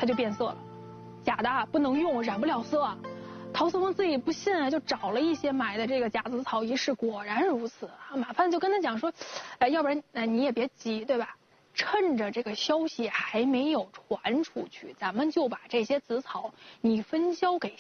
它就变色了。假的不能用，染不了色。陶四峰自己不信啊，就找了一些买的这个假紫草一试，果然如此啊。马范就跟他讲说，要不然你也别急，对吧？趁着这个消息还没有传出去，咱们就把这些紫草你分销给